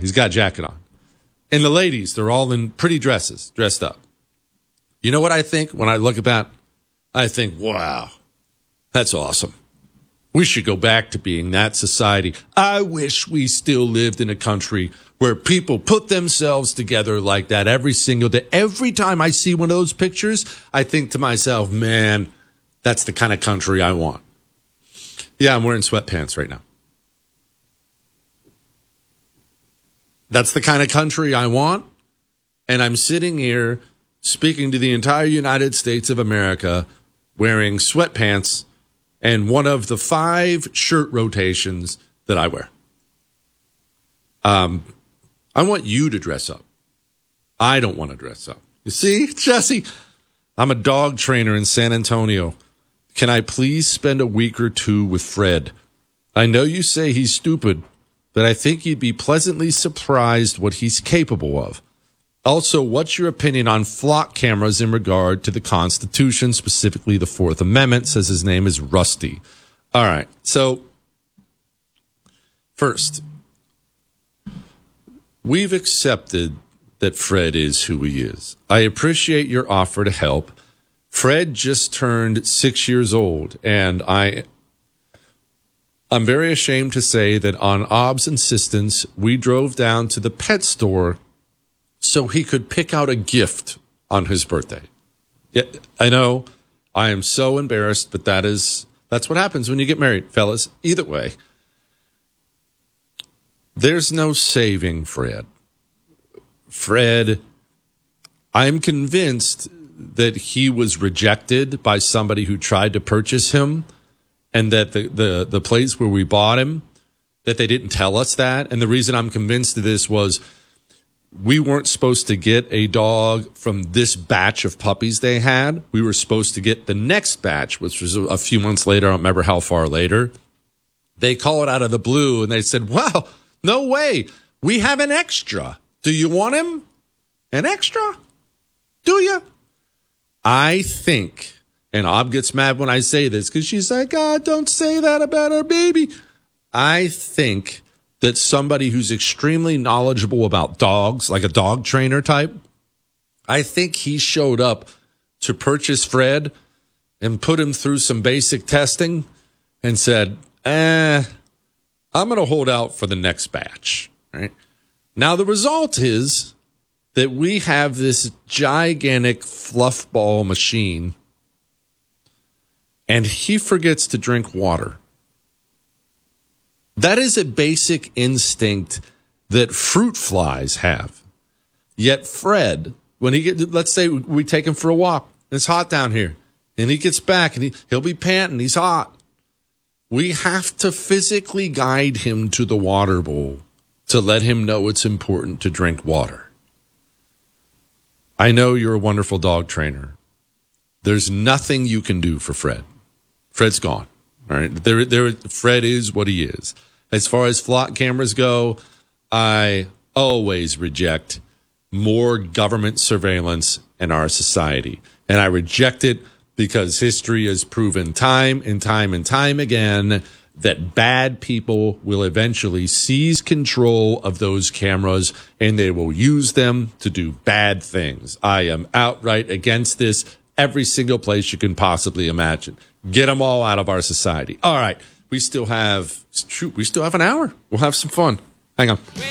He's got a jacket on. And the ladies, they're all in pretty dresses, dressed up. You know what I think when I look about? I think, wow, that's awesome. We should go back to being that society. I wish we still lived in a country where people put themselves together like that every single day. Every time I see one of those pictures, I think to myself, man, that's the kind of country I want. Yeah, I'm wearing sweatpants right now. That's the kind of country I want. And I'm sitting here speaking to the entire United States of America wearing sweatpants and one of the 5 shirt rotations that I wear. I want you to dress up. I don't want to dress up. You see, Jesse, I'm a dog trainer in San Antonio. Can I please spend a week or 2 with Fred? I know you say he's stupid, but I think you'd be pleasantly surprised what he's capable of. Also, what's your opinion on flock cameras in regard to the Constitution, specifically the 4th Amendment? Says his name is Rusty. All right. So, first, we've accepted that Fred is who he is. I appreciate your offer to help. Fred just turned 6 years old, and I'm very ashamed to say that on Ob's insistence, we drove down to the pet store so he could pick out a gift on his birthday. Yeah, I know. I am so embarrassed, but that's what happens when you get married, fellas. Either way, there's no saving Fred. Fred, I'm convinced that he was rejected by somebody who tried to purchase him, and that the place where we bought him, that they didn't tell us that. And the reason I'm convinced of this was we weren't supposed to get a dog from this batch of puppies they had. We were supposed to get the next batch, which was a few months later. I don't remember how far later. They call it out of the blue, and they said, wow, no way. We have an extra. Do you want him? An extra? Do you? I think, and Ob gets mad when I say this because she's like, God, don't say that about our baby. I think that somebody who's extremely knowledgeable about dogs, like a dog trainer type, I think he showed up to purchase Fred and put him through some basic testing and said, I'm going to hold out for the next batch. Right? Now, the result is that we have this gigantic fluff ball machine, and he forgets to drink water. That is a basic instinct that fruit flies have. Yet Fred, when let's say we take him for a walk, it's hot down here, and he gets back and he'll be panting, he's hot. We have to physically guide him to the water bowl to let him know it's important to drink water. I know you're a wonderful dog trainer. There's nothing you can do for Fred. Fred's gone. All right. Fred is what he is. As far as flock cameras go, I always reject more government surveillance in our society. And I reject it because history has proven time and time and time again that bad people will eventually seize control of those cameras and they will use them to do bad things. I am outright against this every single place you can possibly imagine. Get them all out of our society. All right. We still have an hour. We'll have some fun. Hang on.